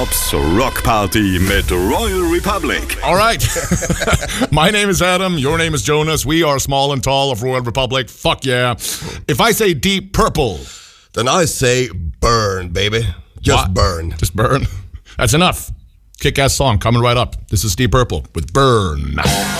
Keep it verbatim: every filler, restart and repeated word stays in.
Bobs Rock Party mit Royal Republic. All right. My name is Adam. Your name is Jonas. We are Small and Tall of Royal Republic. Fuck yeah. If I say Deep Purple, then I say burn, baby. Just what? burn. Just burn. That's enough. Kick-ass song coming right up. This is Deep Purple with Burn.